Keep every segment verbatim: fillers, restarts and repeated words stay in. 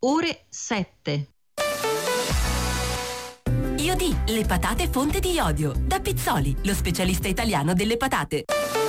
ore sette. Iodi, le patate fonte di iodio. Da Pizzoli, lo specialista italiano delle patate.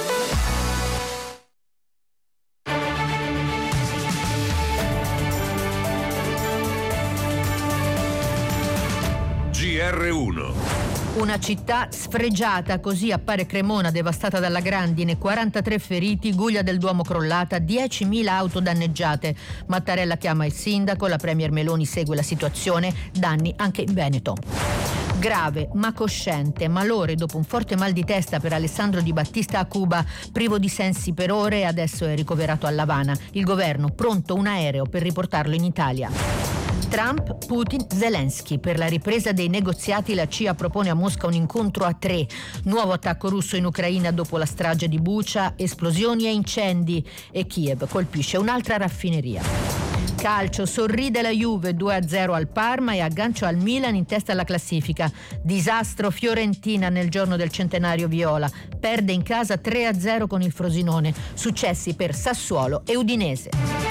G R uno. Una città sfregiata, così appare Cremona, devastata dalla grandine, quarantatré feriti, Guglia del Duomo crollata, diecimila auto danneggiate. Mattarella chiama il sindaco, la premier Meloni segue la situazione, danni anche in Veneto. Grave ma cosciente, malore dopo un forte mal di testa per Alessandro Di Battista a Cuba, privo di sensi per ore e adesso è ricoverato a L'Avana. Il governo pronto un aereo per riportarlo in Italia. Trump, Putin, Zelensky. Per la ripresa dei negoziati la C I A propone a Mosca un incontro a tre. Nuovo attacco russo in Ucraina dopo la strage di Bucha, esplosioni e incendi e Kiev colpisce un'altra raffineria. Calcio, sorride la Juve, due a zero al Parma e aggancio al Milan in testa alla classifica. Disastro Fiorentina nel giorno del centenario viola, perde in casa tre a zero con il Frosinone. Successi per Sassuolo e Udinese.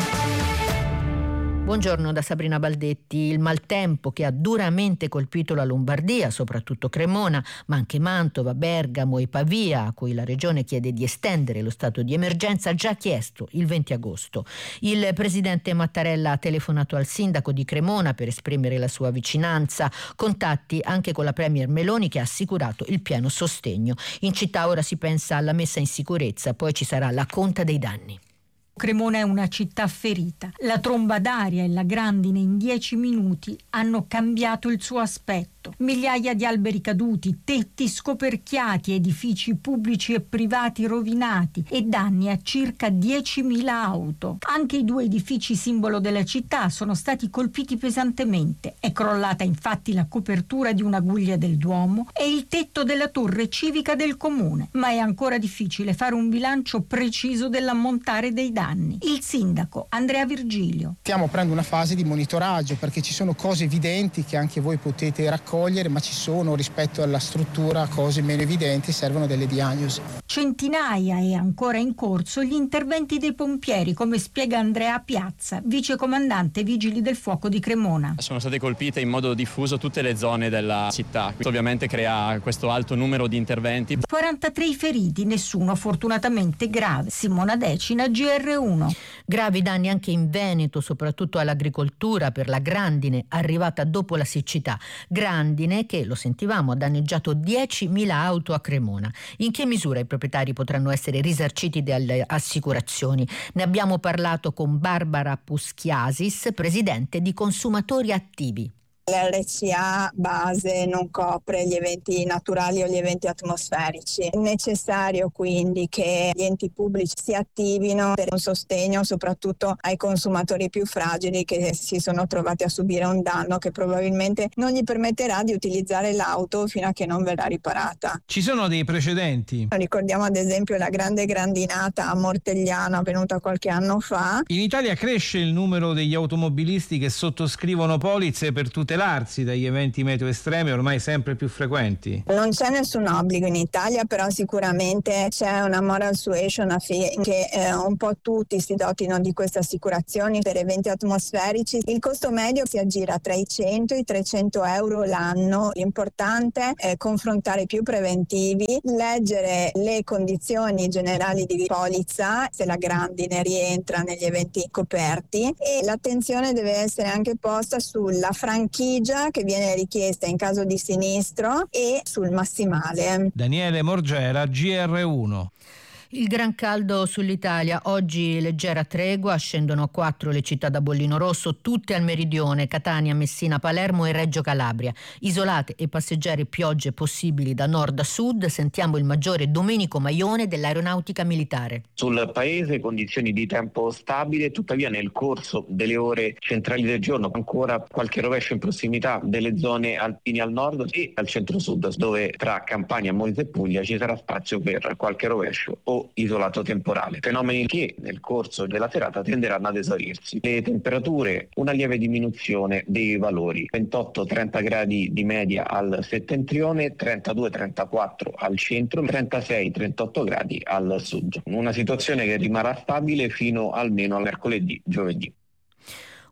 Buongiorno da Sabrina Baldetti. Il maltempo che ha duramente colpito la Lombardia, soprattutto Cremona, ma anche Mantova, Bergamo e Pavia, a cui la Regione chiede di estendere lo stato di emergenza, ha già chiesto il venti agosto. Il presidente Mattarella ha telefonato al sindaco di Cremona per esprimere la sua vicinanza, contatti anche con la premier Meloni che ha assicurato il pieno sostegno. In città ora si pensa alla messa in sicurezza, poi ci sarà la conta dei danni. Cremona è una città ferita. La tromba d'aria e la grandine in dieci minuti hanno cambiato il suo aspetto. Migliaia di alberi caduti, tetti scoperchiati, edifici pubblici e privati rovinati e danni a circa diecimila auto. Anche i due edifici simbolo della città sono stati colpiti pesantemente. È crollata infatti la copertura di una Guglia del Duomo e il tetto della torre civica del comune. Ma è ancora difficile fare un bilancio preciso dell'ammontare dei danni. Il sindaco Andrea Virgilio. Stiamo aprendo una fase di monitoraggio perché ci sono cose evidenti che anche voi potete raccogliere, ma ci sono rispetto alla struttura cose meno evidenti, servono delle diagnosi. Centinaia e ancora in corso gli interventi dei pompieri, come spiega Andrea Piazza, vicecomandante Vigili del Fuoco di Cremona. Sono state colpite in modo diffuso tutte le zone della città. Questo ovviamente crea questo alto numero di interventi. quarantatré i feriti, nessuno fortunatamente grave. Simona Decina, G R uno. Gravi danni anche in Veneto, soprattutto all'agricoltura per la grandine arrivata dopo la siccità. Grandine che, lo sentivamo, ha danneggiato diecimila auto a Cremona. In che misura i proprietari potranno essere risarciti dalle assicurazioni? Ne abbiamo parlato con Barbara Puschiasis, presidente di Consumatori Attivi. L'R C A base non copre gli eventi naturali o gli eventi atmosferici. È necessario quindi che gli enti pubblici si attivino per un sostegno soprattutto ai consumatori più fragili che si sono trovati a subire un danno che probabilmente non gli permetterà di utilizzare l'auto fino a che non verrà riparata. Ci sono dei precedenti? Ricordiamo ad esempio la grande grandinata a Mortegliano avvenuta qualche anno fa. In Italia cresce il numero degli automobilisti che sottoscrivono polizze per tutelarsi dagli eventi meteo estremi ormai sempre più frequenti. Non c'è nessun obbligo in Italia, però sicuramente c'è una moral suasion affinché eh, un po' tutti si dotino di queste assicurazioni per eventi atmosferici. Il costo medio si aggira tra i cento e i trecento euro l'anno. L'importante è confrontare più preventivi, leggere le condizioni generali di polizza, se la grandine rientra negli eventi coperti, e l'attenzione deve essere anche posta sulla franchigia che viene richiesta in caso di sinistro e sul massimale. Daniele Morgera, G R uno. Il gran caldo sull'Italia, oggi leggera tregua, scendono a quattro le città da bollino rosso, tutte al meridione, Catania, Messina, Palermo e Reggio Calabria. Isolate e passeggere piogge possibili da nord a sud, sentiamo il maggiore Domenico Maione dell'Aeronautica Militare. Sul paese condizioni di tempo stabile, tuttavia nel corso delle ore centrali del giorno ancora qualche rovescio in prossimità delle zone alpine al nord e al centro-sud, dove tra Campania, Molise e Puglia ci sarà spazio per qualche rovescio o isolato temporale, fenomeni che nel corso della serata tenderanno ad esaurirsi. Le temperature, una lieve diminuzione dei valori, ventotto trenta gradi di media al settentrione, trentadue trentaquattro al centro, trentasei trentotto gradi al sud. Una situazione che rimarrà stabile fino almeno a mercoledì, giovedì.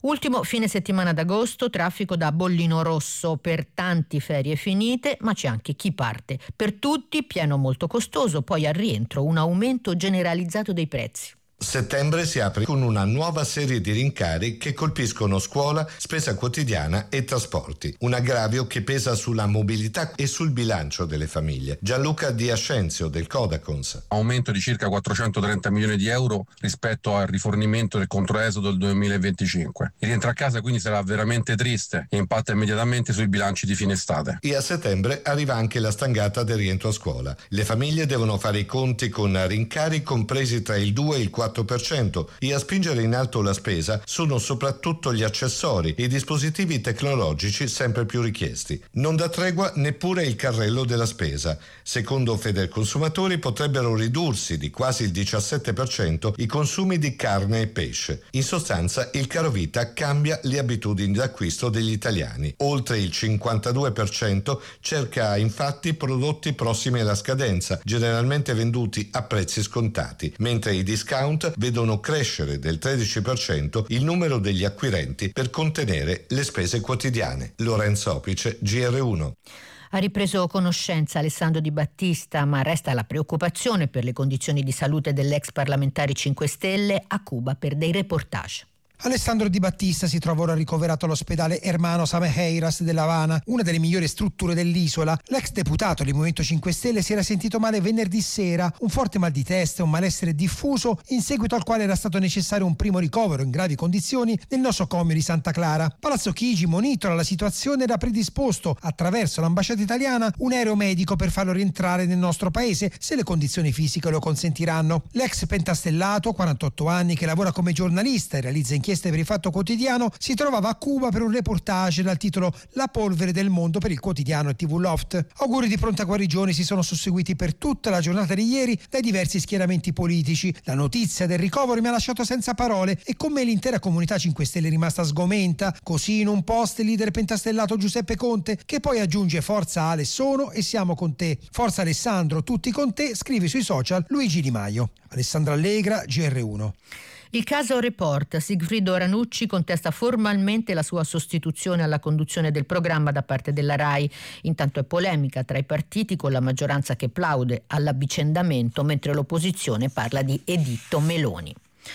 Ultimo fine settimana d'agosto, traffico da bollino rosso, per tanti ferie finite, ma c'è anche chi parte. Per tutti pieno molto costoso, poi al rientro un aumento generalizzato dei prezzi. Settembre si apre con una nuova serie di rincari che colpiscono scuola, spesa quotidiana e trasporti. Un aggravio che pesa sulla mobilità e sul bilancio delle famiglie. Gianluca Di Ascenzio del Codacons. Aumento di circa quattrocentotrenta milioni di euro rispetto al rifornimento del controesodo del duemilaventicinque. Il rientro a casa quindi sarà veramente triste e impatta immediatamente sui bilanci di fine estate. E a settembre arriva anche la stangata del rientro a scuola. Le famiglie devono fare i conti con rincari compresi tra il due e il quattro per cento e a spingere in alto la spesa sono soprattutto gli accessori e i dispositivi tecnologici sempre più richiesti. Non dà tregua neppure il carrello della spesa. Secondo Federconsumatori potrebbero ridursi di quasi il diciassette per cento i consumi di carne e pesce. In sostanza il carovita cambia le abitudini d'acquisto degli italiani. Oltre il cinquantadue per cento cerca infatti prodotti prossimi alla scadenza, generalmente venduti a prezzi scontati, mentre i discount vedono crescere del tredici per cento il numero degli acquirenti per contenere le spese quotidiane. Lorenzo Opice, G R uno. Ha ripreso conoscenza Alessandro Di Battista, ma resta la preoccupazione per le condizioni di salute dell'ex parlamentare cinque Stelle a Cuba per dei reportage. Alessandro Di Battista si trova ora ricoverato all'ospedale Hermanos Amejeiras della Habana, una delle migliori strutture dell'isola. L'ex deputato del Movimento cinque Stelle si era sentito male venerdì sera, un forte mal di testa e un malessere diffuso, in seguito al quale era stato necessario un primo ricovero in gravi condizioni nel nosocomio di Santa Clara. Palazzo Chigi monitora la situazione ed ha predisposto, attraverso l'ambasciata italiana, un aereo medico per farlo rientrare nel nostro paese se le condizioni fisiche lo consentiranno. L'ex pentastellato, quarantotto anni, che lavora come giornalista e realizza inchieste per il Fatto Quotidiano, si trovava a Cuba per un reportage dal titolo La polvere del mondo per il quotidiano e tivù Loft. Auguri di pronta guarigione si sono susseguiti per tutta la giornata di ieri dai diversi schieramenti politici. La notizia del ricovero mi ha lasciato senza parole e con me l'intera comunità cinque Stelle è rimasta sgomenta. Così in un post il leader pentastellato Giuseppe Conte, che poi aggiunge forza Ale, sono e siamo con te. Forza Alessandro, tutti con te, scrive sui social Luigi Di Maio. Alessandra Allegra, G R uno. Il caso Report. Sigfrido Ranucci contesta formalmente la sua sostituzione alla conduzione del programma da parte della RAI. Intanto è polemica tra i partiti, con la maggioranza che plaude all'avvicendamento, mentre l'opposizione parla di editto Meloni.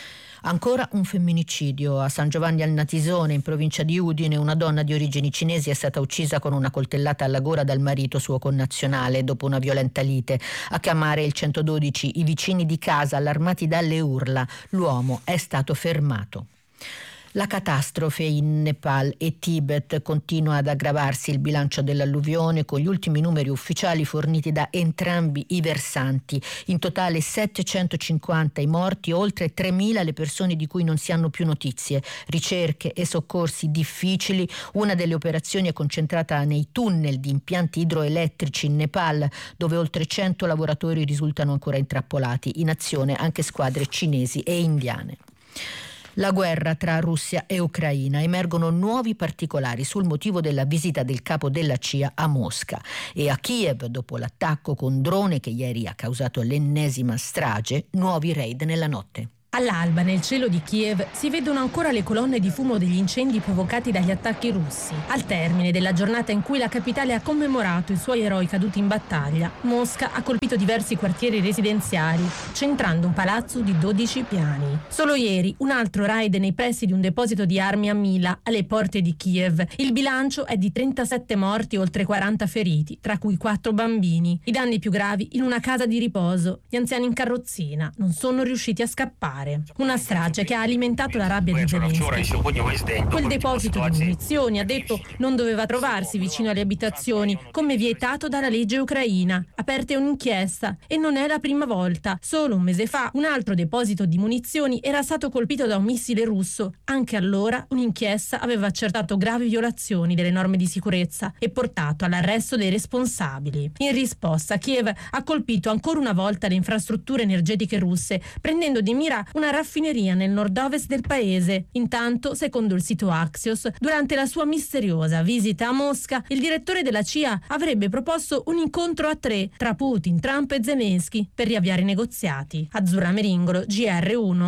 Ancora un femminicidio. A San Giovanni al Natisone, in provincia di Udine, una donna di origini cinesi è stata uccisa con una coltellata alla gola dal marito suo connazionale dopo una violenta lite. A chiamare il centododici i vicini di casa, allarmati dalle urla. L'uomo è stato fermato. La catastrofe in Nepal e Tibet continua ad aggravarsi. Il bilancio dell'alluvione, con gli ultimi numeri ufficiali forniti da entrambi i versanti. In totale settecentocinquanta i morti, oltre tremila le persone di cui non si hanno più notizie. Ricerche e soccorsi difficili. Una delle operazioni è concentrata nei tunnel di impianti idroelettrici in Nepal, dove oltre cento lavoratori risultano ancora intrappolati. In azione anche squadre cinesi e indiane. La guerra tra Russia e Ucraina. Emergono nuovi particolari sul motivo della visita del capo della C I A a Mosca e a Kiev, dopo l'attacco con drone che ieri ha causato l'ennesima strage, nuovi raid nella notte. All'alba, nel cielo di Kiev, si vedono ancora le colonne di fumo degli incendi provocati dagli attacchi russi. Al termine della giornata in cui la capitale ha commemorato i suoi eroi caduti in battaglia, Mosca ha colpito diversi quartieri residenziali, centrando un palazzo di dodici piani. Solo ieri, un altro raid nei pressi di un deposito di armi a Mila, alle porte di Kiev. Il bilancio è di trentasette morti e oltre quaranta feriti, tra cui quattro bambini. I danni più gravi in una casa di riposo. Gli anziani in carrozzina non sono riusciti a scappare. Una strage che ha alimentato la rabbia di Zelensky. Quel deposito di munizioni, ha detto, non doveva trovarsi vicino alle abitazioni, come vietato dalla legge ucraina. Aperte un'inchiesta e non è la prima volta. Solo un mese fa un altro deposito di munizioni era stato colpito da un missile russo. Anche allora un'inchiesta aveva accertato gravi violazioni delle norme di sicurezza e portato all'arresto dei responsabili. In risposta, Kiev ha colpito ancora una volta le infrastrutture energetiche russe, prendendo di mira una raffineria nel nord-ovest del paese. Intanto, secondo il sito Axios, durante la sua misteriosa visita a Mosca, il direttore della C I A avrebbe proposto un incontro a tre tra Putin, Trump e Zelensky per riavviare i negoziati. Azzurra Meringolo, G R uno.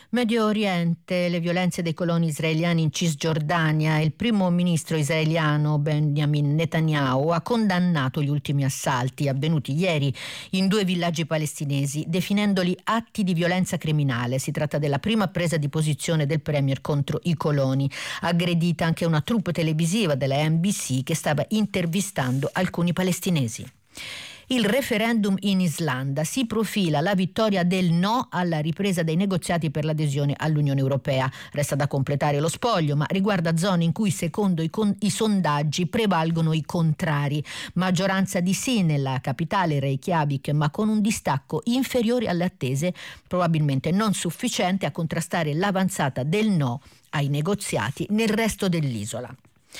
Medio Oriente, le violenze dei coloni israeliani in Cisgiordania. Il primo ministro israeliano Benjamin Netanyahu ha condannato gli ultimi assalti avvenuti ieri in due villaggi palestinesi, definendoli atti di violenza criminale. Si tratta della prima presa di posizione del premier contro i coloni. Aggredita anche una troupe televisiva della N B C che stava intervistando alcuni palestinesi. Il referendum in Islanda: si profila la vittoria del no alla ripresa dei negoziati per l'adesione all'Unione Europea. Resta da completare lo spoglio, ma riguarda zone in cui secondo i, con- i sondaggi prevalgono i contrari. Maggioranza di sì nella capitale Reykjavik, ma con un distacco inferiore alle attese, probabilmente non sufficiente a contrastare l'avanzata del no ai negoziati nel resto dell'isola.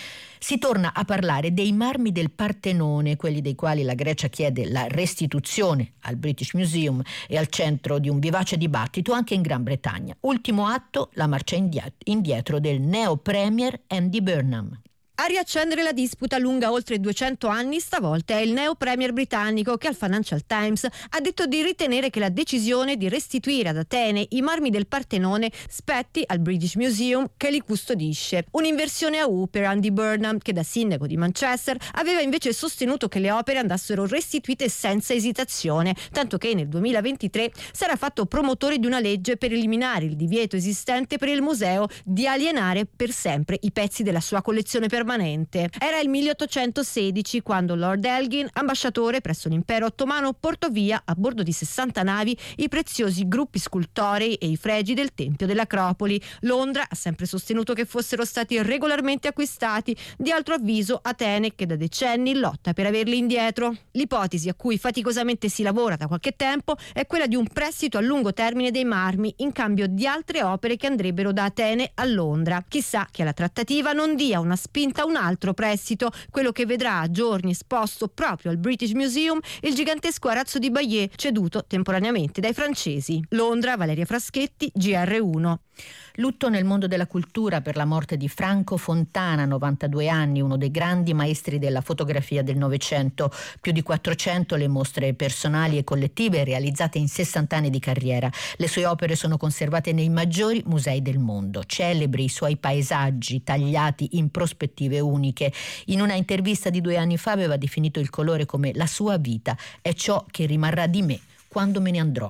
Si torna a parlare dei marmi del Partenone, quelli dei quali la Grecia chiede la restituzione al British Museum e al centro di un vivace dibattito anche in Gran Bretagna. Ultimo atto, la marcia indietro del neo premier Andy Burnham. A riaccendere la disputa lunga oltre duecento anni stavolta è il neo premier britannico che al Financial Times ha detto di ritenere che la decisione di restituire ad Atene i marmi del Partenone spetti al British Museum che li custodisce. Un'inversione a U per Andy Burnham, che da sindaco di Manchester aveva invece sostenuto che le opere andassero restituite senza esitazione, tanto che nel duemilaventitré sarà fatto promotore di una legge per eliminare il divieto esistente per il museo di alienare per sempre i pezzi della sua collezione permanente. Era il milleottocentosedici quando Lord Elgin, ambasciatore presso l'impero ottomano, portò via a bordo di sessanta navi i preziosi gruppi scultorei e i fregi del Tempio dell'Acropoli. Londra ha sempre sostenuto che fossero stati regolarmente acquistati, di altro avviso Atene, che da decenni lotta per averli indietro. L'ipotesi a cui faticosamente si lavora da qualche tempo è quella di un prestito a lungo termine dei marmi in cambio di altre opere che andrebbero da Atene a Londra. Chissà che alla trattativa non dia una spinta a un altro prestito, quello che vedrà a giorni esposto proprio al British Museum il gigantesco arazzo di Bayeux ceduto temporaneamente dai francesi. Londra, Valeria Fraschetti, G R uno. Lutto nel mondo della cultura per la morte di Franco Fontana, novantadue anni, uno dei grandi maestri della fotografia del Novecento. Più di quattrocento le mostre personali e collettive realizzate in sessanta anni di carriera. Le sue opere sono conservate nei maggiori musei del mondo. Celebri i suoi paesaggi tagliati in prospettive uniche. In una intervista di due anni fa aveva definito il colore come la sua vita, è ciò che rimarrà di me quando me ne andrò.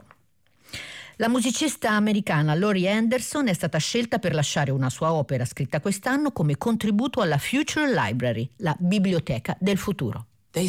La musicista americana Laurie Anderson è stata scelta per lasciare una sua opera scritta quest'anno come contributo alla Future Library, la biblioteca del futuro.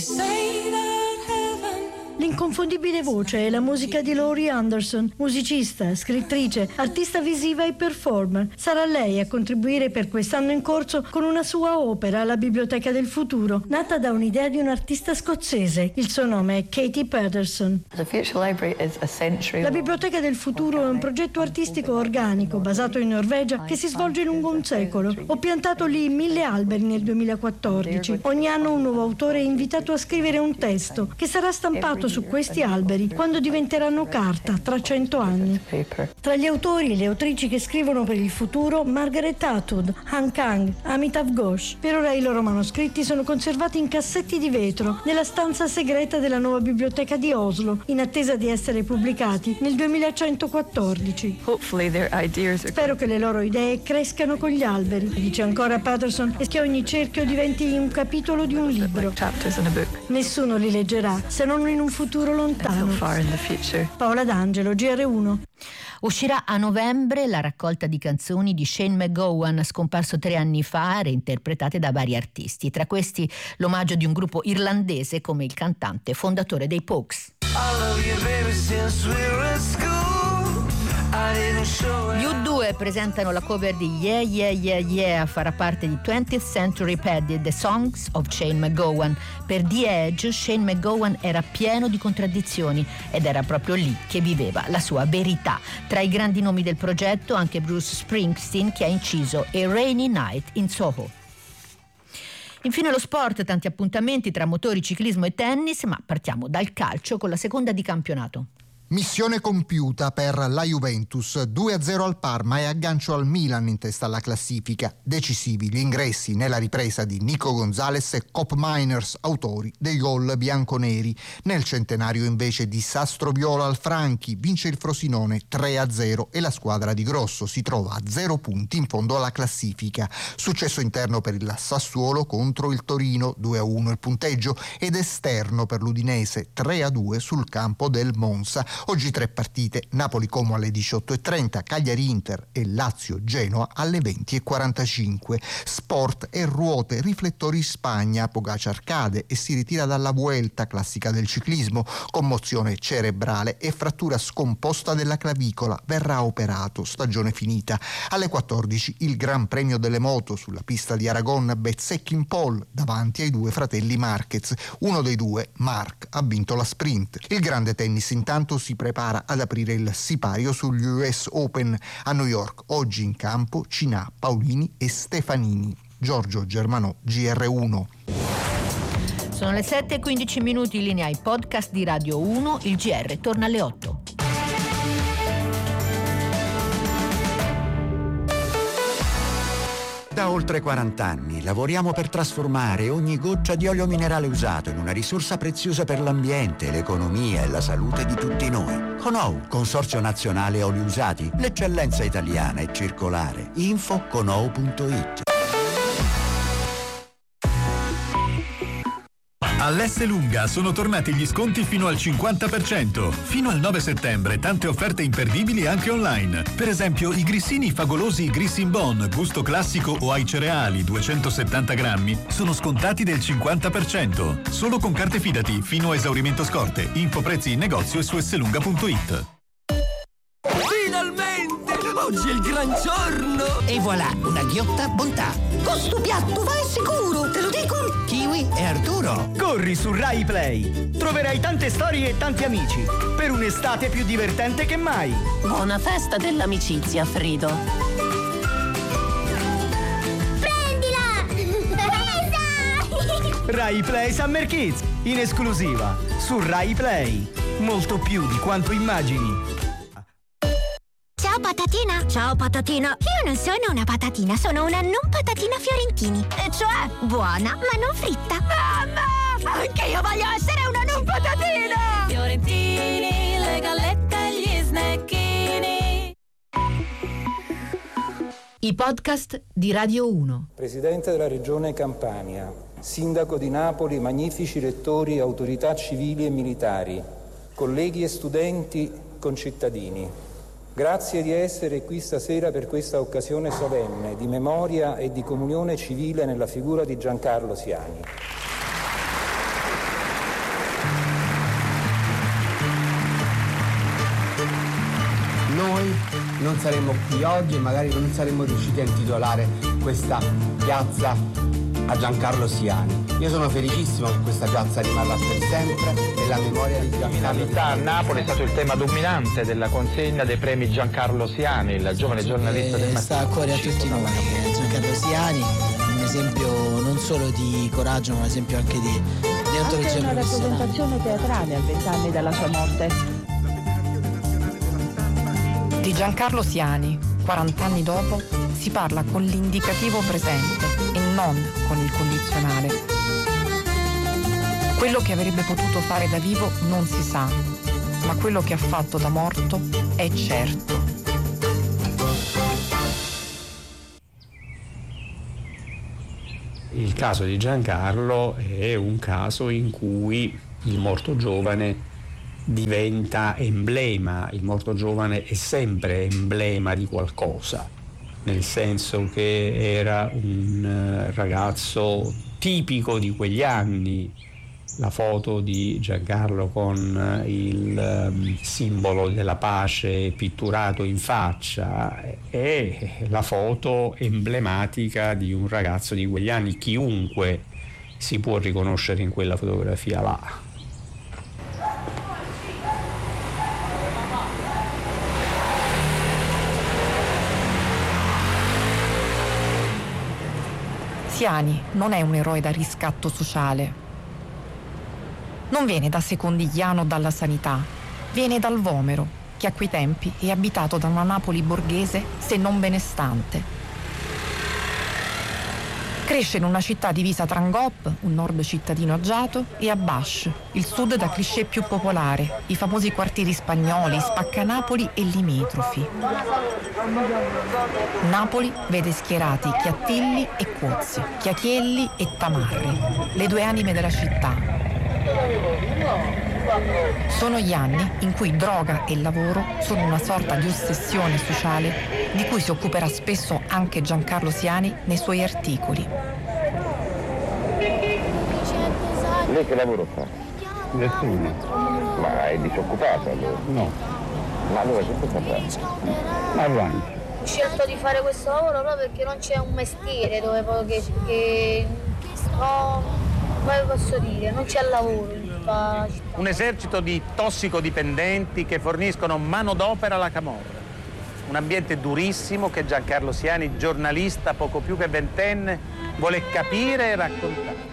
L'inconfondibile voce e la musica di Laurie Anderson, musicista, scrittrice, artista visiva e performer. Sarà lei a contribuire per quest'anno in corso con una sua opera, La Biblioteca del Futuro, nata da un'idea di un artista scozzese. Il suo nome è Katie Patterson. La Biblioteca del Futuro è un progetto artistico organico basato in Norvegia che si svolge lungo un secolo. Ho piantato lì mille alberi nel duemilaquattordici. Ogni anno un nuovo autore è invitato a scrivere un testo che sarà stampato su questi alberi quando diventeranno carta tra cento anni. Tra gli autori e le autrici che scrivono per il futuro, Margaret Atwood, Han Kang, Amitav Ghosh. Per ora i loro manoscritti sono conservati in cassetti di vetro nella stanza segreta della nuova biblioteca di Oslo, in attesa di essere pubblicati nel duemilacentoquattordici. Spero che le loro idee crescano con gli alberi. Dice ancora Patterson, e che ogni cerchio diventi un capitolo di un libro. Nessuno li leggerà se non in un futuro lontano. Paola D'Angelo, G R uno. Uscirà a novembre la raccolta di canzoni di Shane MacGowan, scomparso tre anni fa, reinterpretate da vari artisti. Tra questi l'omaggio di un gruppo irlandese come il cantante fondatore dei Pogues. Gli U due presentano la cover di Yeah Yeah Yeah Yeah, farà parte di twentieth Century Pad, The Songs of Shane MacGowan. Per The Edge, Shane MacGowan era pieno di contraddizioni ed era proprio lì che viveva la sua verità. Tra i grandi nomi del progetto anche Bruce Springsteen, che ha inciso A Rainy Night in Soho. Infine lo sport, tanti appuntamenti tra motori, ciclismo e tennis, ma partiamo dal calcio con la seconda di campionato. Missione compiuta per la Juventus, due a zero al Parma e aggancio al Milan in testa alla classifica. Decisivi gli ingressi nella ripresa di Nico Gonzalez e Cop Miners, autori dei gol bianconeri. Nel centenario invece di Sastroviola al Franchi vince il Frosinone tre a zero e la squadra di Grosso si trova a zero punti in fondo alla classifica. Successo interno per il Sassuolo contro il Torino, due a uno il punteggio, ed esterno per l'Udinese, tre a due sul campo del Monza. Oggi tre partite: Napoli-Como alle diciotto e trenta, Cagliari-Inter e Lazio-Genoa alle venti e quarantacinque. Sport e ruote, riflettori Spagna, Pogacar cade e si ritira dalla Vuelta, classica del ciclismo, commozione cerebrale e frattura scomposta della clavicola, verrà operato, stagione finita. Alle quattordici il Gran Premio delle moto sulla pista di Aragon, Bezzecchi in pole davanti ai due fratelli Marquez. Uno dei due, Marc, ha vinto la sprint. Il grande tennis intanto si prepara ad aprire il sipario sugli U S Open. A New York oggi in campo Cinà, Paolini e Stefanini. Giorgio Germanò, G R uno. Sono le sette e quindici minuti, in linea ai podcast di Radio uno, il G R torna alle otto. Da oltre quaranta anni lavoriamo per trasformare ogni goccia di olio minerale usato in una risorsa preziosa per l'ambiente, l'economia e la salute di tutti noi. Conou, Consorzio Nazionale Oli Usati, l'eccellenza italiana e circolare. Info conou punto it. All'Esselunga sono tornati gli sconti fino al cinquanta per cento. Fino al nove settembre tante offerte imperdibili anche online. Per esempio i grissini favolosi Grissin Bon, gusto classico o ai cereali duecentosettanta grammi sono scontati del cinquanta per cento. Solo con carte Fidati fino a esaurimento scorte. Info prezzi in negozio e su esselunga punto it. Finalmente! Oggi è il gran giorno! E voilà, una ghiotta bontà. Con sto piatto vai sicuro, te lo dico! Kiwi e Arturo. Corri su Rai Play. Troverai tante storie e tanti amici. Per un'estate più divertente che mai. Buona festa dell'amicizia, Frido. Prendila! Presa! Rai Play Summer Kids, in esclusiva su Rai Play. Molto più di quanto immagini. Ciao patatina! Ciao patatina! Io non sono una patatina, sono una non patatina Fiorentini. E cioè, buona, ma non fritta. Mamma! Anche io voglio essere una non patatina! Fiorentini, le gallette e gli snecchini. I podcast di Radio uno. Presidente della Regione Campania, Sindaco di Napoli, magnifici rettori, autorità civili e militari, colleghi e studenti, concittadini. Grazie di essere qui stasera per questa occasione solenne di memoria e di comunione civile nella figura di Giancarlo Siani. Noi non saremmo qui oggi e magari non saremmo riusciti a intitolare questa piazza a Giancarlo Siani. Io sono felicissimo che questa piazza rimarrà per sempre nella memoria di Giancarlo Siani. A Napoli è stato il tema dominante della consegna dei premi Giancarlo Siani, il giovane giornalista del Sta a cuore a tutti noi. Giancarlo Siani, un esempio non solo di coraggio, ma un esempio anche di deontologia professionale. Anche una rappresentazione teatrale a vent'anni dalla sua morte. Di Giancarlo Siani, quarant'anni dopo, si parla con l'indicativo presente e non con il condizionale. Quello che avrebbe potuto fare da vivo non si sa, ma quello che ha fatto da morto è certo. Il caso di Giancarlo è un caso in cui il morto giovane diventa emblema. Il morto giovane è sempre emblema di qualcosa, nel senso che era un ragazzo tipico di quegli anni. La foto di Giancarlo con il um, simbolo della pace pitturato in faccia è la foto emblematica di un ragazzo di quegli anni. Chiunque si può riconoscere in quella fotografia là. Siani non è un eroe da riscatto sociale. Non viene da secondigliano dalla sanità, Viene dal Vomero, che a quei tempi è abitato da una Napoli borghese se non benestante. Cresce in una città divisa tra Ngop, un nord cittadino agiato, e Abash, il sud da cliché più popolare, i famosi quartieri spagnoli, Spaccanapoli e limitrofi. Napoli vede schierati Chiattilli e Cuozzi, Chiachielli e Tamarri, le due anime della città. Sono gli anni in cui droga e lavoro sono una sorta di ossessione sociale di cui si occuperà spesso anche Giancarlo Siani nei suoi articoli. Lei che lavoro fa? Nessuno. Ma è disoccupato allora? No. Ma allora che cosa fa? Avanti. Ho scelto di fare questo lavoro proprio perché non c'è un mestiere dove che, che no, come posso dire, non c'è lavoro in tutta la città. Un esercito di tossicodipendenti che forniscono manodopera alla camorra. Un ambiente durissimo che Giancarlo Siani, giornalista poco più che ventenne, vuole capire e raccontare.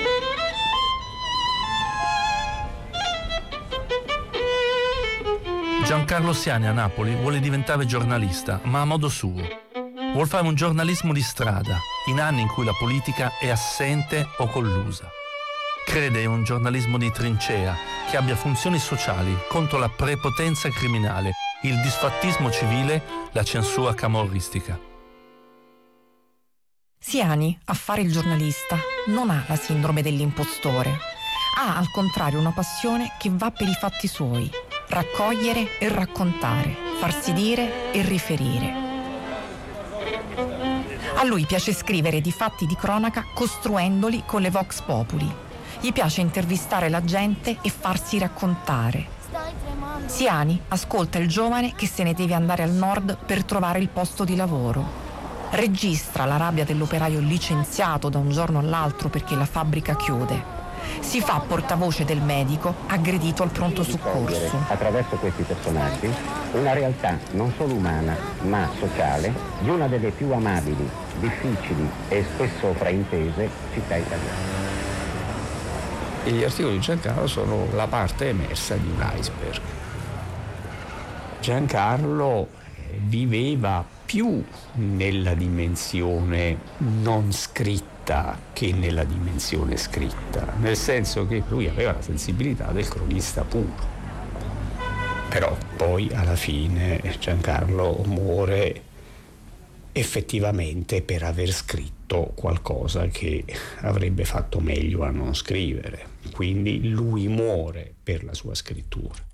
Giancarlo Siani a Napoli vuole diventare giornalista, ma a modo suo. Vuol fare un giornalismo di strada, in anni in cui la politica è assente o collusa. Crede in un giornalismo di trincea, che abbia funzioni sociali contro la prepotenza criminale, il disfattismo civile, la censura camorristica. Siani, a fare il giornalista, non ha la sindrome dell'impostore. Ha, al contrario, una passione che va per i fatti suoi. Raccogliere e raccontare, farsi dire e riferire. A lui piace scrivere di fatti di cronaca costruendoli con le vox populi. Gli piace intervistare la gente e farsi raccontare. Siani ascolta il giovane che se ne deve andare al nord per trovare il posto di lavoro. Registra la rabbia dell'operaio licenziato da un giorno all'altro perché la fabbrica chiude. Si fa portavoce del medico aggredito al pronto soccorso. Attraverso questi personaggi una realtà non solo umana ma sociale di una delle più amabili, difficili e spesso fraintese città italiane. E gli articoli di Giancarlo sono la parte emersa di un iceberg. Giancarlo viveva più nella dimensione non scritta che nella dimensione scritta, nel senso che lui aveva la sensibilità del cronista puro. Però poi alla fine Giancarlo muore effettivamente per aver scritto qualcosa che avrebbe fatto meglio a non scrivere, quindi lui muore per la sua scrittura.